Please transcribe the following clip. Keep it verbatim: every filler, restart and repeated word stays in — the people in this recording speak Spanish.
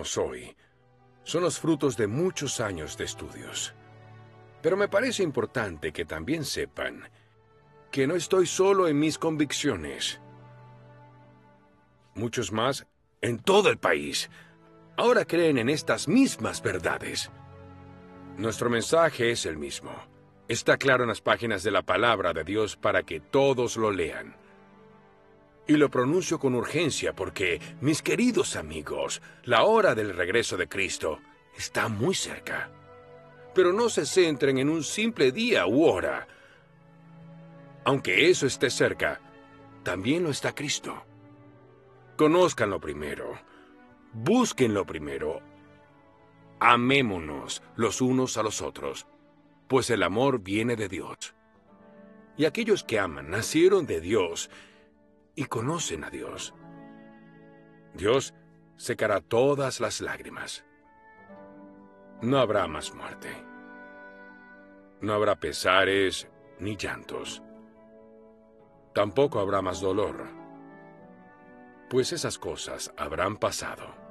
somos hoy son los frutos de muchos años de estudios. Pero me parece importante que también sepan que no estoy solo en mis convicciones. Muchos más en todo el país ahora creen en estas mismas verdades. Nuestro mensaje es el mismo. Está claro en las páginas de la palabra de Dios para que todos lo lean. Y lo pronuncio con urgencia porque, mis queridos amigos, la hora del regreso de Cristo está muy cerca. Pero no se centren en un simple día u hora. Aunque eso esté cerca, también lo está Cristo. Conózcanlo primero. Búsquenlo primero. Amémonos los unos a los otros, pues el amor viene de Dios. Y aquellos que aman nacieron de Dios y conocen a Dios. Dios secará todas las lágrimas. No habrá más muerte. No habrá pesares ni llantos. Tampoco habrá más dolor, pues esas cosas habrán pasado.